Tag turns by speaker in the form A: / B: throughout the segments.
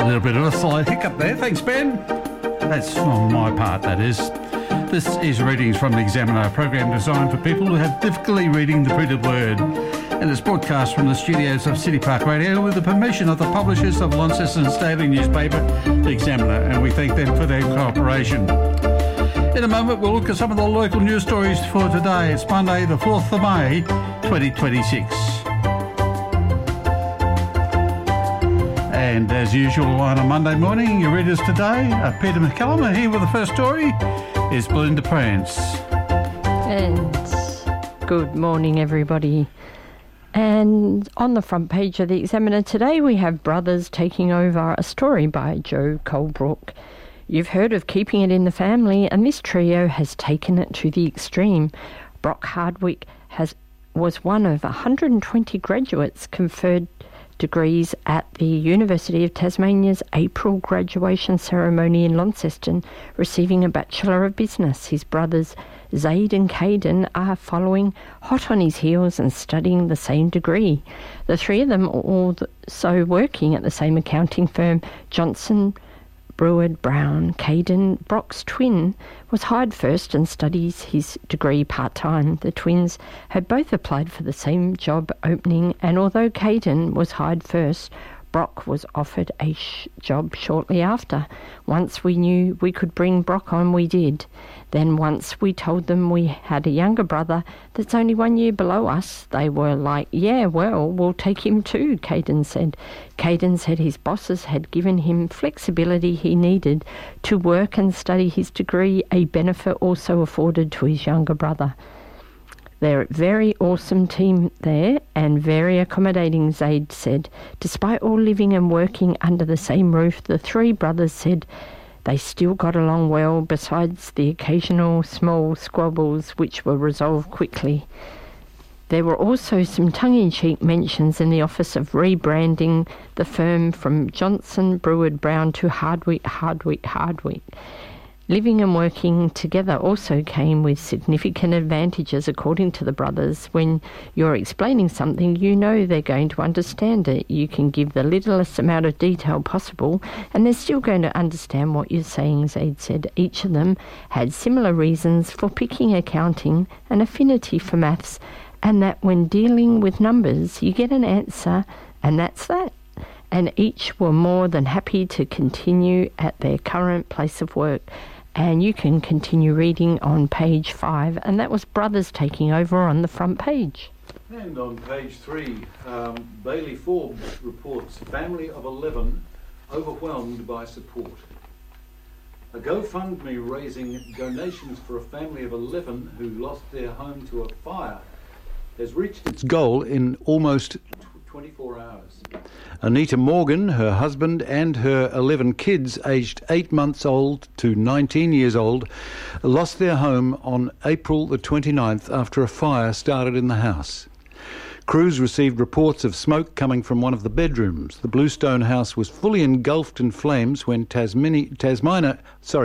A: little bit of a slight hiccup there. Thanks, Ben. That's on my part, that is. This is readings from the Examiner, a program designed for people who have difficulty reading the printed word. And it's broadcast from the studios of City Park Radio with the permission of the publishers of Launceston's daily newspaper, the Examiner, and we thank them for their cooperation. In a moment, we'll look at some of the local news stories for today. It's Monday, the 4th of May, 2026. And as usual on a Monday morning, your readers today are Peter McCallum, and here with the first story is Belinda Prance.
B: And good morning, everybody. And on the front page of the Examiner today, we have Brothers taking over, a story by Joe Colebrook. You've heard of keeping it in the family, and this trio has taken it to the extreme. Brock Hardwick was one of 120 graduates conferred degrees at the University of Tasmania's April graduation ceremony in Launceston, receiving a Bachelor of Business. His brothers Zaid and Caden are following hot on his heels and studying the same degree. The three of them are also working at the same accounting firm, Johnson Breward Brown. Caden, Brock's twin, was hired first and studies his degree part-time. The twins had both applied for the same job opening, and although Caden was hired first, Brock was offered a job shortly after. Once we knew we could bring Brock on, we did. Then once we told them we had a younger brother that's only 1 year below us, they were like, yeah, well, we'll take him too, Caden said. Caden said his bosses had given him flexibility he needed to work and study his degree, a benefit also afforded to his younger brother. They're a very awesome team there and very accommodating, Zaid said. Despite all living and working under the same roof, the three brothers said they still got along well, besides the occasional small squabbles which were resolved quickly. There were also some tongue-in-cheek mentions in the office of rebranding the firm from Johnson Breward Brown to Hardwick. Living and working together also came with significant advantages, according to the brothers. When you're explaining something, you know they're going to understand it. You can give the littlest amount of detail possible, and they're still going to understand what you're saying, Zaid said. Each of them had similar reasons for picking accounting, an affinity for maths, and that when dealing with numbers, you get an answer, and that's that. And each were more than happy to continue at their current place of work. And you can continue reading on page 5, and that was Brothers taking over on the front page.
C: And on page 3, Bailey Forbes reports family of 11 overwhelmed by support. A GoFundMe raising donations for a family of 11 who lost their home to a fire has reached its goal in almost 24 hours. Anita Morgan, her husband, and her 11 kids, aged 8 months old to 19 years old, lost their home on April the 29th after a fire started in the house. Crews received reports of smoke coming from one of the bedrooms. The Bluestone house was fully engulfed in flames when Tasmania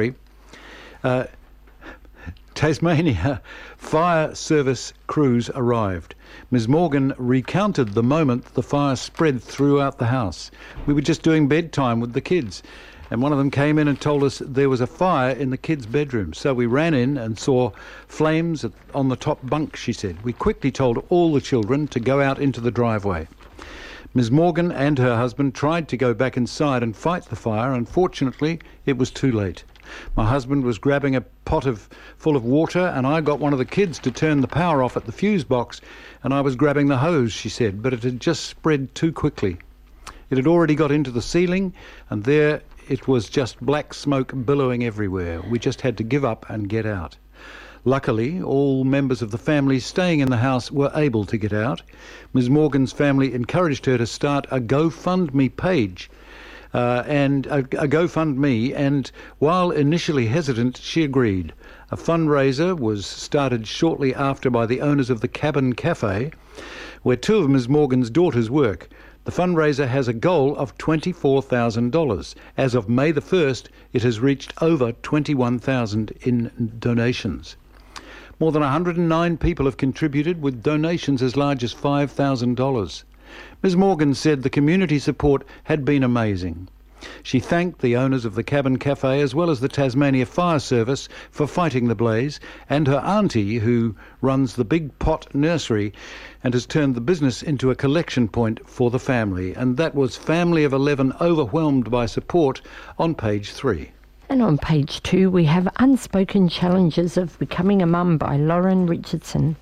C: Fire Service crews arrived. Ms. Morgan recounted the moment the fire spread throughout the house. We were just doing bedtime with the kids, and one of them came in and told us there was a fire in the kids' bedroom. So we ran in and saw flames on the top bunk, she said. We quickly told all the children to go out into the driveway. Ms. Morgan and her husband tried to go back inside and fight the fire. Unfortunately, it was too late. My husband was grabbing a pot full of water, and I got one of the kids to turn the power off at the fuse box, and I was grabbing the hose, she said, but it had just spread too quickly. It had already got into the ceiling, and there it was just black smoke billowing everywhere. We just had to give up and get out. Luckily, all members of the family staying in the house were able to get out. Ms. Morgan's family encouraged her to start a GoFundMe page, and a GoFundMe, and while initially hesitant, she agreed. A fundraiser was started shortly after by the owners of the Cabin Cafe, where two of Ms. Morgan's daughters work. The fundraiser has a goal of $24,000. As of May the 1st, it has reached over $21,000 in donations. More than 109 people have contributed, with donations as large as $5,000. Ms. Morgan said the community support had been amazing. She thanked the owners of the Cabin Cafe as well as the Tasmania Fire Service for fighting the blaze, and her auntie, who runs the Big Pot Nursery and has turned the business into a collection point for the family. And that was Family of 11 Overwhelmed by Support on page 3.
B: And on page 2 we have Unspoken Challenges of Becoming a Mum by Lauren Richardson.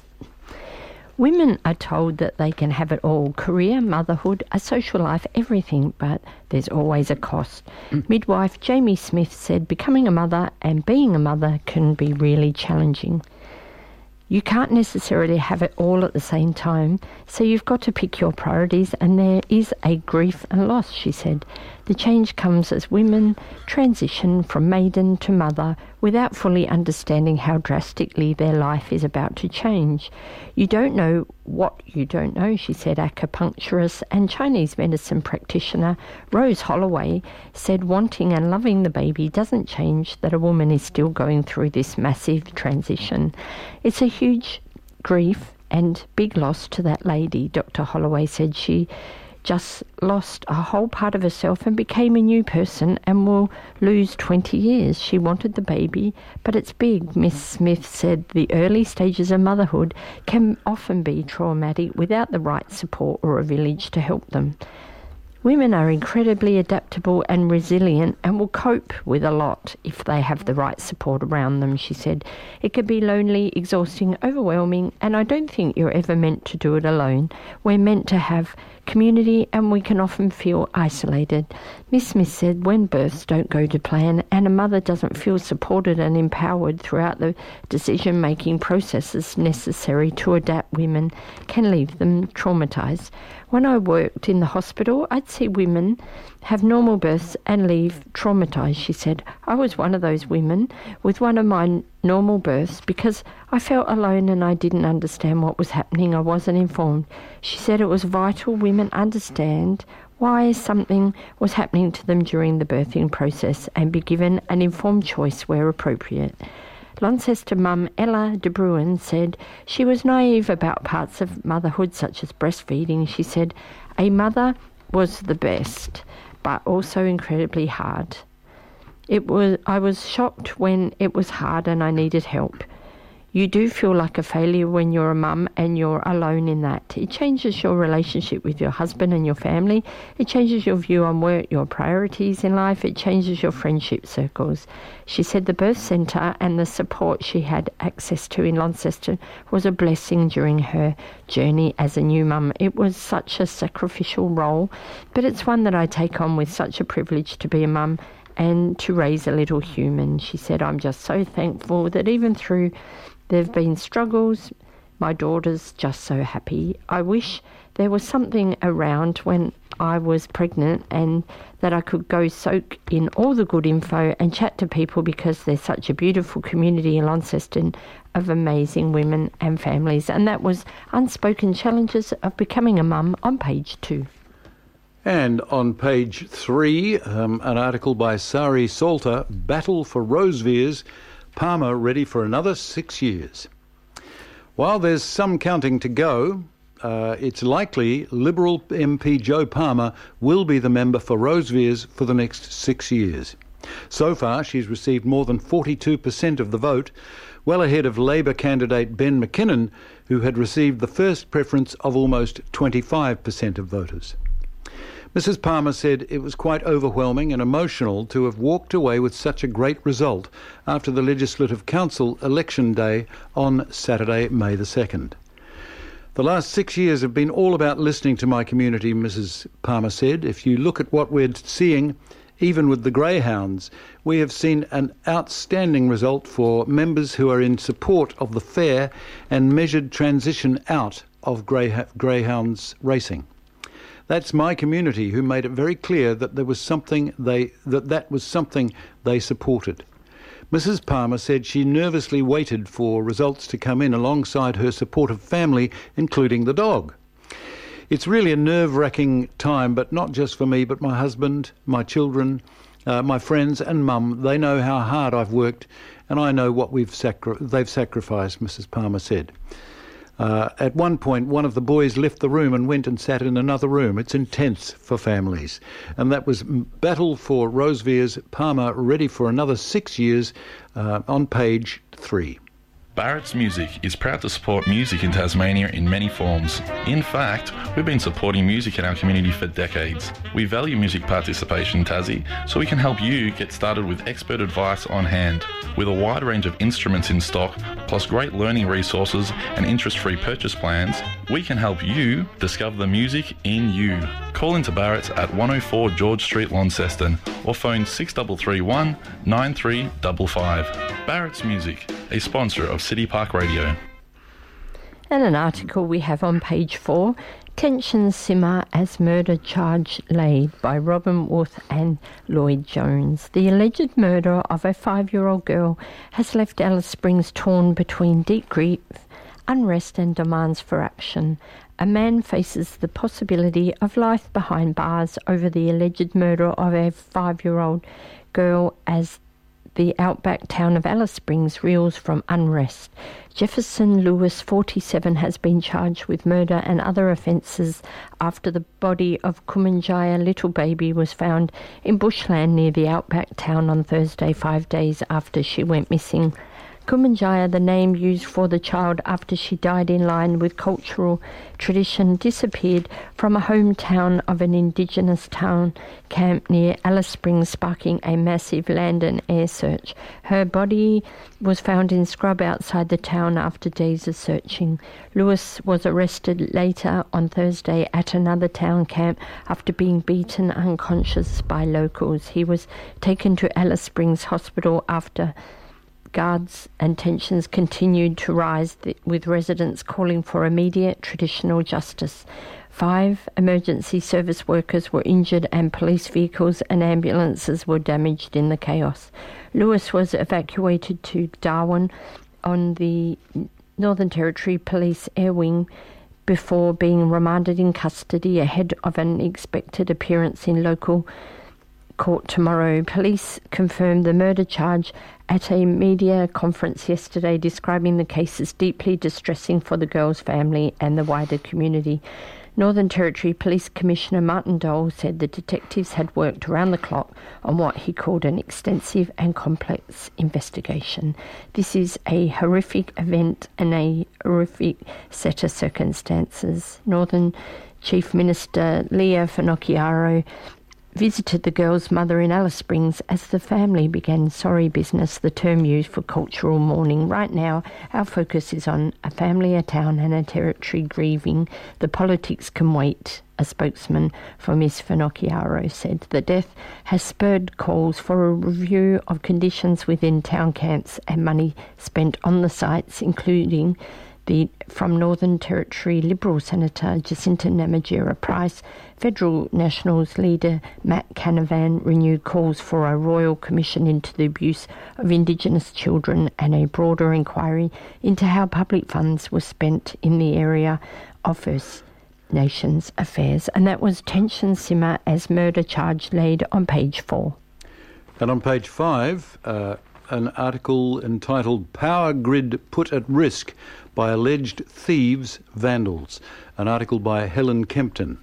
B: Women are told that they can have it all: career, motherhood, a social life, everything, but there's always a cost. Midwife Jamie Smith said becoming a mother and being a mother can be really challenging. You can't necessarily have it all at the same time, so you've got to pick your priorities, and there is a grief and loss, she said. The change comes as women transition from maiden to mother without fully understanding how drastically their life is about to change. You don't know what you don't know, she said. Acupuncturist and Chinese medicine practitioner Rose Holloway said wanting and loving the baby doesn't change that a woman is still going through this massive transition. It's a huge grief and big loss to that lady, Dr. Holloway said. She just lost a whole part of herself and became a new person and will lose 20 years. She wanted the baby, but it's big. Miss Smith said the early stages of motherhood can often be traumatic without the right support or a village to help them. Women are incredibly adaptable and resilient and will cope with a lot if they have the right support around them, she said. It can be lonely, exhausting, overwhelming, and I don't think you're ever meant to do it alone. We're meant to have community, and we can often feel isolated. Miss Smith said when births don't go to plan and a mother doesn't feel supported and empowered throughout the decision-making processes necessary to adapt, women can leave them traumatised. When I worked in the hospital, I'd see women have normal births and leave traumatised, she said. I was one of those women with one of my normal births because I felt alone and I didn't understand what was happening. I wasn't informed. She said it was vital women understand why something was happening to them during the birthing process and be given an informed choice where appropriate. Launceston mum Ella de Bruin said she was naive about parts of motherhood such as breastfeeding. She said a mother was the best, but also incredibly hard. I was shocked when it was hard and I needed help. You do feel like a failure when you're a mum and you're alone in that. It changes your relationship with your husband and your family. It changes your view on work, your priorities in life. It changes your friendship circles. She said the birth centre and the support she had access to in Launceston was a blessing during her journey as a new mum. It was such a sacrificial role, but it's one that I take on with such a privilege to be a mum and to raise a little human. She said, I'm just so thankful that even through there have been struggles, my daughter's just so happy. I wish there was something around when I was pregnant and that I could go soak in all the good info and chat to people, because there's such a beautiful community in Launceston of amazing women and families. And that was Unspoken Challenges of Becoming a Mum on page 2.
C: And on page 3, an article by Sari Salter, Battle for Rosevears, Palmer ready for another 6 years. While there's some counting to go, it's likely Liberal MP Joe Palmer will be the member for Rosevears for the next 6 years. So far, she's received more than 42% of the vote, well ahead of Labor candidate Ben McKinnon, who had received the first preference of almost 25% of voters. Mrs. Palmer said it was quite overwhelming and emotional to have walked away with such a great result after the Legislative Council election day on Saturday, May the 2nd. The last 6 years have been all about listening to my community, Mrs. Palmer said. If you look at what we're seeing, even with the greyhounds, we have seen an outstanding result for members who are in support of the fair and measured transition out of greyhounds racing. That's my community who made it very clear that that was something they supported. Mrs. Palmer said she nervously waited for results to come in alongside her supportive family, including the dog. It's really a nerve-wracking time, but not just for me, but my husband, my children, my friends and mum. They know how hard I've worked, and I know what they've sacrificed, Mrs. Palmer said. At one point, one of the boys left the room and went and sat in another room. It's intense for families. And that was Battle for Rosevere's Palmer, ready for another 6 years, on page 3.
D: Barrett's Music is proud to support music in Tasmania in many forms. In fact, we've been supporting music in our community for decades. We value music participation in Tassie, so we can help you get started with expert advice on hand. With a wide range of instruments in stock, plus great learning resources and interest-free purchase plans, we can help you discover the music in you. Call into Barrett's at 104 George Street, Launceston, or phone 6331 9355. Barrett's Music, a sponsor of City Park Radio.
B: And an article we have on page 4, Tensions Simmer as Murder Charge Laid by Robin Worth and Lloyd Jones. The alleged murder of a 5-year-old girl has left Alice Springs torn between deep grief, unrest and demands for action. A man faces the possibility of life behind bars over the alleged murder of a 5-year-old girl as the outback town of Alice Springs reels from unrest. Jefferson Lewis, 47, has been charged with murder and other offences after the body of Kumanjaya little baby was found in bushland near the outback town on Thursday, 5 days after she went missing. Kumanjaya, the name used for the child after she died in line with cultural tradition, disappeared from a hometown of an Indigenous town camp near Alice Springs, sparking a massive land and air search. Her body was found in scrub outside the town after days of searching. Lewis was arrested later on Thursday at another town camp after being beaten unconscious by locals. He was taken to Alice Springs Hospital after guards and tensions continued to rise, with residents calling for immediate traditional justice. 5 emergency service workers were injured and police vehicles and ambulances were damaged in the chaos. Lewis was evacuated to Darwin on the Northern Territory Police Air Wing before being remanded in custody ahead of an expected appearance in local court tomorrow. Police confirmed the murder charge at a media conference yesterday, describing the case as deeply distressing for the girl's family and the wider community. Northern Territory Police Commissioner Martin Dole said the detectives had worked around the clock on what he called an extensive and complex investigation. This is a horrific event and a horrific set of circumstances. Northern Chief Minister Leah Finocchiaro visited the girl's mother in Alice Springs as the family began sorry business, the term used for cultural mourning. Right now, our focus is on a family, a town and a territory grieving. The politics can wait, a spokesman for Ms Finocchiaro said. The death has spurred calls for a review of conditions within town camps and money spent on the sites, including from Northern Territory Liberal Senator Jacinta Namatjira-Price. Federal Nationals leader Matt Canavan renewed calls for a royal commission into the abuse of Indigenous children and a broader inquiry into how public funds were spent in the area of First Nations affairs. And that was Tension Simmer as Murder Charge laid on page 4.
C: And on page 5, an article entitled Power Grid Put at Risk by Alleged Thieves, Vandals, an article by Helen Kempton.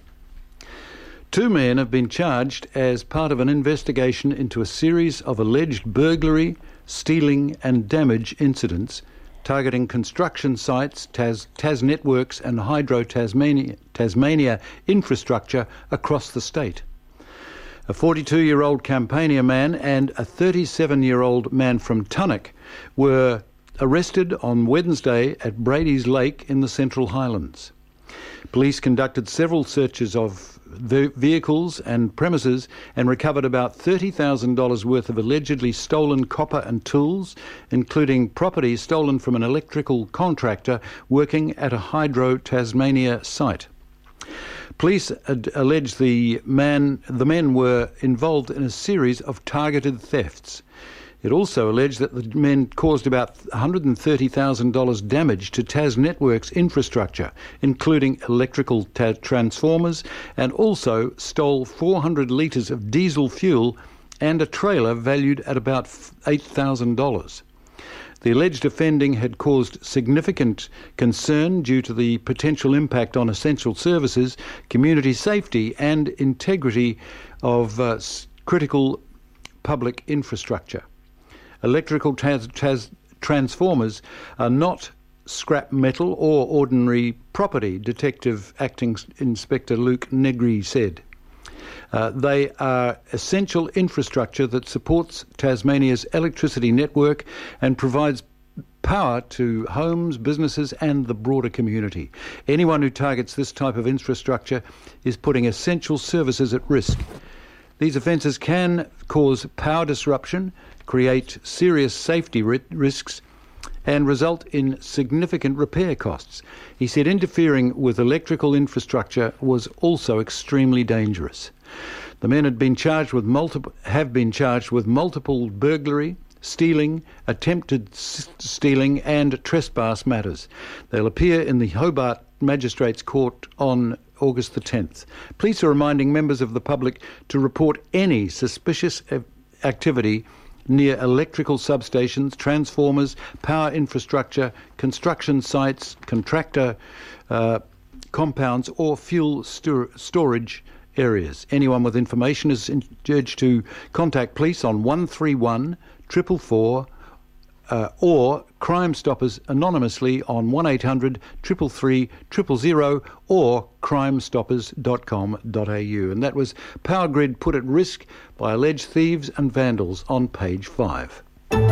C: 2 men have been charged as part of an investigation into a series of alleged burglary, stealing and damage incidents targeting construction sites, TasNetworks and Hydro Tasmania infrastructure across the state. A 42-year-old Campania man and a 37-year-old man from Tunnock were arrested on Wednesday at Brady's Lake in the Central Highlands. Police conducted several searches of vehicles and premises and recovered about $30,000 worth of allegedly stolen copper and tools, including property stolen from an electrical contractor working at a Hydro Tasmania site. Police allege the men were involved in a series of targeted thefts. It also alleged that the men caused about $130,000 damage to TasNetworks infrastructure, including electrical transformers, and also stole 400 litres of diesel fuel and a trailer valued at about $8,000. The alleged offending had caused significant concern due to the potential impact on essential services, community safety and integrity of critical public infrastructure. Electrical transformers are not scrap metal or ordinary property, Detective Acting Inspector Luke Negri said. They are essential infrastructure that supports Tasmania's electricity network and provides power to homes, businesses and the broader community. Anyone who targets this type of infrastructure is putting essential services at risk. These offences can cause power disruption, create serious safety risks and result in significant repair costs. He said interfering with electrical infrastructure was also extremely dangerous. The men have been charged with multiple burglary, stealing, attempted stealing and trespass matters. They'll appear in the Hobart Magistrates Court on August the 10th. Police are reminding members of the public to report any suspicious activity near electrical substations, transformers, power infrastructure, construction sites, contractor compounds or fuel storage areas. Anyone with information is urged to contact police on 131 444 or Crime Stoppers anonymously on 1800 333 000 or crimestoppers.com.au. And that was Power Grid put at risk by alleged thieves and vandals on page 5.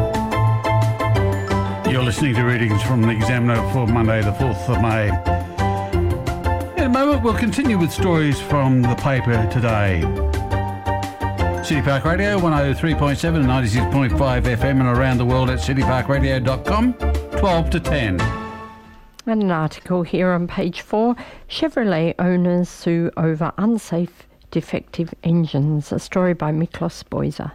A: You're listening to readings from the Examiner for Monday the 4th of May. In a moment we'll continue with stories from the paper today. City Park Radio 103.7 and 96.5 FM and around the world at cityparkradio.com, 12 to 10.
B: And an article here on page 4, Chevrolet owners sue over unsafe defective engines, a story by Miklos Boyza.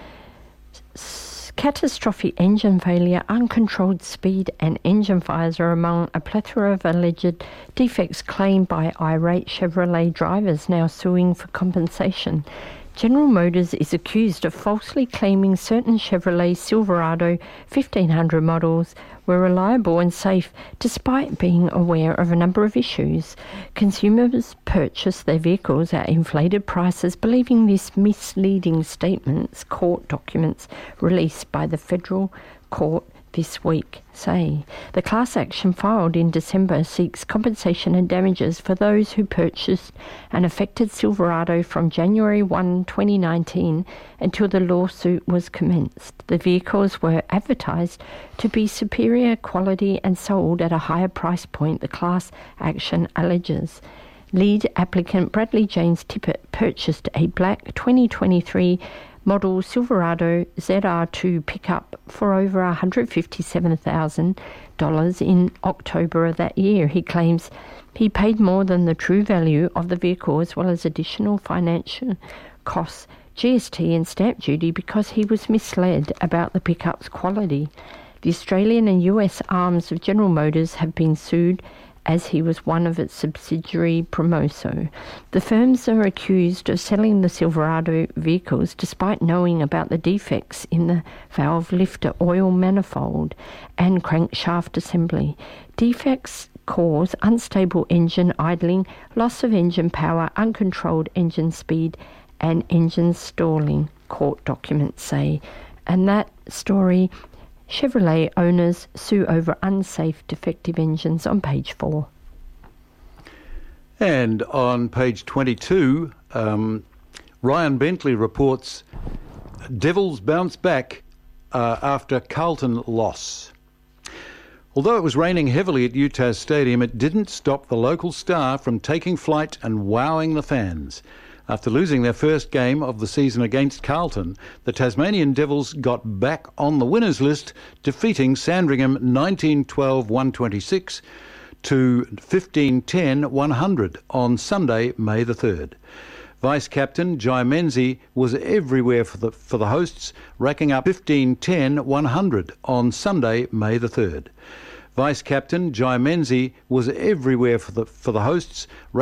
B: Catastrophic engine failure, uncontrolled speed and engine fires are among a plethora of alleged defects claimed by irate Chevrolet drivers now suing for compensation. General Motors is accused of falsely claiming certain Chevrolet Silverado 1500 models were reliable and safe despite being aware of a number of issues. Consumers purchased their vehicles at inflated prices, believing this misleading statements, court documents released by the federal court this week say. The class action filed in December seeks compensation and damages for those who purchased an affected Silverado from January 1, 2019 until the lawsuit was commenced. The vehicles were advertised to be superior quality and sold at a higher price point, the class action alleges. Lead applicant Bradley James Tippett purchased a black 2023 model Silverado ZR2 pickup for over $157,000 in October of that year. He claims he paid more than the true value of the vehicle as well as additional financial costs, GST and stamp duty because he was misled about the pickup's quality. The Australian and US arms of General Motors have been sued as he was one of its subsidiary Promoso. The firms are accused of selling the Silverado vehicles despite knowing about the defects in the valve lifter oil manifold and crankshaft assembly. Defects cause unstable engine idling, loss of engine power, uncontrolled engine speed and engine stalling, court documents say. And that story, Chevrolet owners sue over unsafe defective engines, on page 4.
C: And on page 22, Ryan Bentley reports Devils bounce back after Carlton loss. Although it was raining heavily at UTAS Stadium, it didn't stop the local star from taking flight and wowing the fans. After losing their first game of the season against Carlton, the Tasmanian Devils got back on the winners list, defeating Sandringham 19-12-126 to 15-10-100 on Sunday, May the 3rd. Vice-captain Jai Menzies was everywhere for the hosts, racking up 15-10-100 on Sunday, May the 3rd. Vice-captain Jai Menzies was everywhere for the hosts,